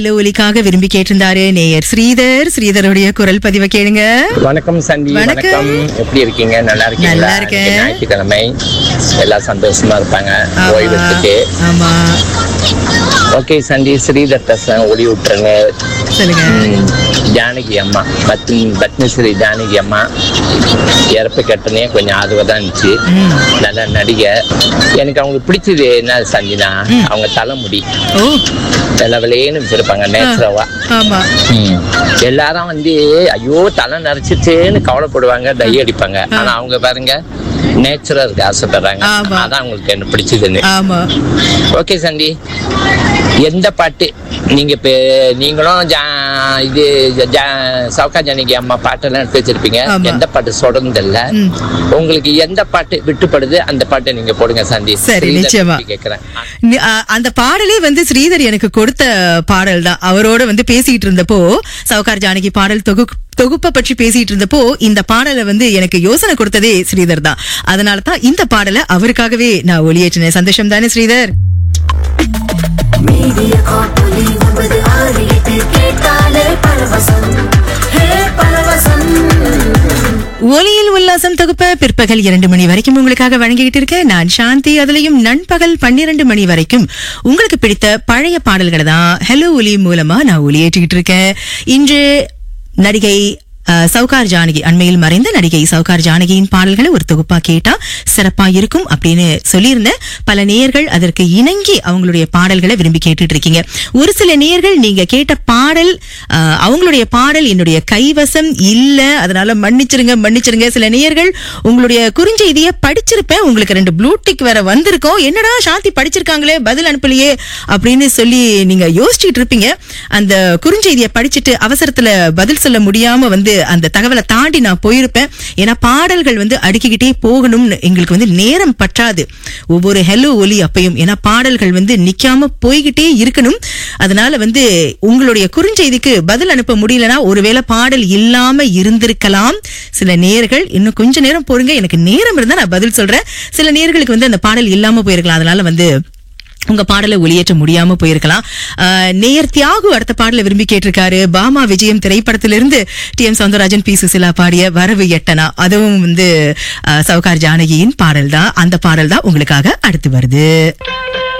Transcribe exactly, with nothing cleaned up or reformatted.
Hello ஒலிக்காக விரும்பி கேட்டிருந்தாரு நேயர் ஸ்ரீதர். ஸ்ரீதருடைய குரல் பதிவை கேளுங்க. வணக்கம் சண்டி. வணக்கம். எப்படி இருக்கீங்க? நல்லா இருக்கீங்களா? நல்லா இருக்கேன். ஞாயிற்றுக்கிழமை எல்லாம் சந்தோஷமா இருப்பாங்க ஓய்வெடுத்துட்டு. ஆமா. ஓகே சண்டி, ஸ்ரீதர் பேசுறேன். ஒளி விட்டுருங்க. சொல்லுங்க. ஜானகி அம்மா, பத்னி பத்மஸ்ரீ ஜானகி அம்மா இறப்பு கட்டனே கொஞ்சம் ஆதரவாதான் இருந்துச்சு. நல்ல நடிகை. எனக்கு அவங்களுக்கு பிடிச்சது என்ன சந்தினா, அவங்க தலைமுடி வெள்ளவெளியேன்னு வச்சிருப்பாங்க நேச்சுரவா. எல்லாரும் வந்து ஐயோ தலை நரைச்சிச்சேன்னு கவலைப்படுவாங்க, டை அடிப்பாங்க. ஆனா அவங்க பாருங்க நேச்சுரா இருக்கு ஆசைப்படுறாங்க. அதான் அவங்களுக்கு என்ன பிடிச்சதுன்னு. ஓகே சண்டி, எந்த பாட்டு நீங்க இப்ப நீங்களும் இது சவுகா ஜானகி அம்மா பாட்டெல்லாம் எடுத்து வச்சிருப்பீங்க. எந்த பாட்டு சொல்றது இல்ல, உங்களுக்கு எந்த பாட்டு விட்டுப்படுது அந்த பாட்டை நீங்க போடுங்க சந்தி. சரி, நிச்சயமா கேக்குறேன். அந்த பாடலே வந்து ஸ்ரீதர் எனக்கு கொடுத்த பாடல் தான். அவரோட வந்து பேசிட்டு இருந்தப்போ சவுகார் ஜானகி பாடல் தொகு தொகுப்பை பற்றி பேசிட்டு இருந்தப்போ இந்த பாடலை வந்து எனக்கு யோசனை கொடுத்ததே ஸ்ரீதர் தான். அதனாலதான் இந்த பாடலை அவருக்காகவே நான் ஒளியேற்றினேன். சந்தோஷம் தானே ஸ்ரீதர்? ஒலியில் உல்லாசம் தொகுப்ப பிற்பகல் இரண்டு மணி வரைக்கும் உங்களுக்காக வழங்கிட்டு இருக்கேன் நான் சாந்தி. அதுலயும் நண்பகல் பன்னிரண்டு மணி வரைக்கும் உங்களுக்கு பிடித்த பழைய பாடல்களை தான் ஹலோ ஒலி மூலமா நான் ஒலியேற்றிக்கிட்டு இருக்கேன். இன்று நடிகை சவுகார் ஜானகி, அண்மையில் மறைந்த நடிகை சவுகார் ஜானகியின் பாடல்களை ஒரு தொகுப்பா கேட்டா சிறப்பா இருக்கும் அப்படின்னு சொல்லியிருந்தேன். பல நேயர்கள் அதற்கு இணங்கி அவங்களுடைய பாடல்களை விரும்பி கேட்டுட்டு இருக்கீங்க. ஒரு சில நேயர்கள் நீங்க கேட்ட பாடல் அவங்களுடைய பாடல் என்னுடைய கைவசம் இல்ல, அதனால மன்னிச்சிருங்க மன்னிச்சிருங்க. சில நேயர்கள் உங்களுடைய குறுஞ்செய்தியை படிச்சிருப்பேன், உங்களுக்கு ரெண்டு ப்ளூடிக் வேற வந்திருக்கோம், என்னடா சாந்தி படிச்சிருக்காங்களே பதில் அனுப்பலையே அப்படின்னு சொல்லி நீங்க யோசிச்சுட்டு இருப்பீங்க. அந்த குறுஞ்செய்தியை படிச்சுட்டு அவசரத்துல பதில் சொல்ல முடியாம வந்து அந்த தகவலை தாண்டி நான் போயிருப்பேன். ஏன்னா பாடல்கள் வந்து அடுக்கிக்கிட்டே போகணும்னு எங்களுக்கு வந்து நேரம் பற்றாது ஒவ்வொரு ஹெலோ ஒலி அப்பையும். ஏன்னா பாடல்கள் வந்து நிக்காம போய்கிட்டே இருக்கணும். அதனால வந்து உங்களுடைய குறுஞ்செய்திக்கு பதில் அனுப்ப முடியலன்னா ஒருவேளை பாடல் இல்லாம இருந்திருக்கலாம். சில நேர்கள் இன்னும் கொஞ்ச நேரம் பொறுங்க, எனக்கு நேரம் இருந்தா நான் பதில் சொல்றேன். சில நேர்களுக்கு வந்து அந்த பாடல் இல்லாம போயிருக்கலாம், அதனால வந்து உங்க பாடலை ஒளியேற்ற முடியாம போயிருக்கலாம். நேயர் தியாகு அடுத்த பாடலை விரும்பி கேட்டிருக்காரு. பாமா விஜயம் திரைப்படத்திலிருந்து D M Soundararajan, B Susheela பாடிய வரவு எட்டனா, அதுவும் வந்து சவுகார் ஜானகியின் பாடல் தான். அந்த பாடல் தான் உங்களுக்காக அடுத்து வருது.